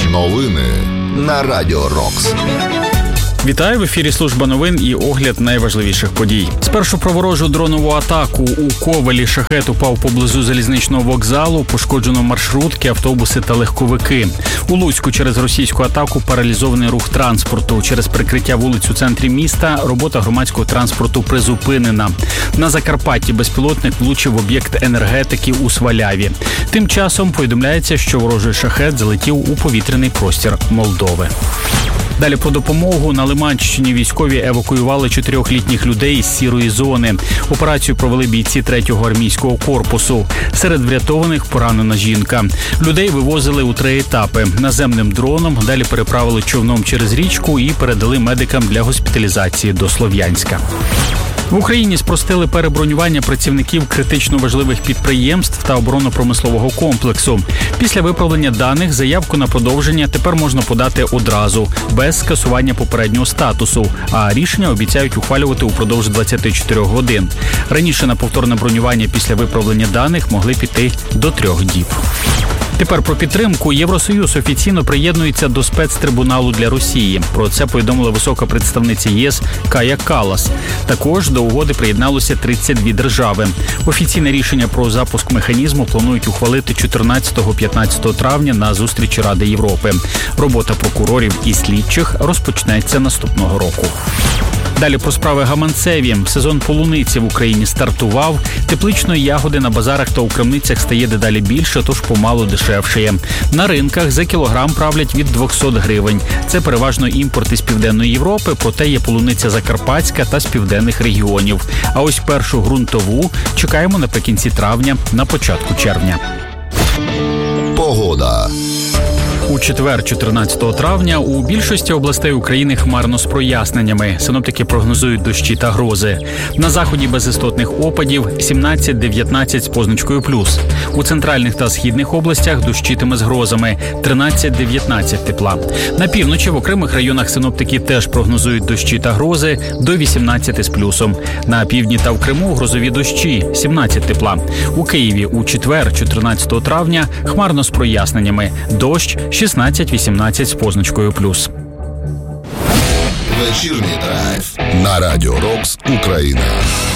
Новини на Радіо Рокс. Вітаю, в ефірі служба новин і огляд найважливіших подій. Спершу про ворожу дронову атаку. У Ковелі шахет упав поблизу залізничного вокзалу, пошкоджено маршрутки, автобуси та легковики. У Луцьку через російську атаку паралізований рух транспорту. Через прикриття вулиць у центрі міста робота громадського транспорту призупинена. На Закарпатті безпілотник влучив в об'єкт енергетики у Сваляві. Тим часом повідомляється, що ворожий шахет залетів у повітряний простір Молдови. Далі про допомогу. На Лиманщині військові евакуювали 4-літніх людей із сірої зони. Операцію провели бійці 3-го армійського корпусу. Серед врятованих поранена жінка. Людей вивозили у 3 етапи. Наземним дроном, далі переправили човном через річку і передали медикам для госпіталізації до Слов'янська. В Україні спростили перебронювання працівників критично важливих підприємств та оборонно-промислового комплексу. Після виправлення даних заявку на продовження тепер можна подати одразу, без скасування попереднього статусу, а рішення обіцяють ухвалювати упродовж 24 годин. Раніше на повторне бронювання після виправлення даних могли піти до 3 діб. Тепер про підтримку. Євросоюз офіційно приєднується до спецтрибуналу для Росії. Про це повідомила висока представниця ЄС Кая Каллас. Також до угоди приєдналося 32 держави. Офіційне рішення про запуск механізму планують ухвалити 14-15 травня на зустрічі Ради Європи. Робота прокурорів і слідчих розпочнеться наступного року. Далі про справи гаманцеві. Сезон полуниці в Україні стартував. Тепличної ягоди на базарах та у крамницях стає дедалі більше, тож помалу дешевшає. На ринках за кілограм правлять від 200 гривень. Це переважно імпорт із Південної Європи, проте є полуниця закарпатська та з південних регіонів. А ось першу ґрунтову чекаємо наприкінці травня, на початку червня. Погода. У четвер, 14 травня, у більшості областей України хмарно з проясненнями. Синоптики прогнозують дощі та грози. На заході без істотних опадів 17-19 з позначкою плюс. У центральних та східних областях дощитиме з грозами 13-19 тепла. На півночі в окремих районах синоптики теж прогнозують дощі та грози до 18 з плюсом. На півдні та в Криму грозові дощі 17 тепла. У Києві у четвер, 14 травня, хмарно з проясненнями. Дощ 16-18 з позначкою плюс. Вечірній драйв на Радіо Рокс Україна.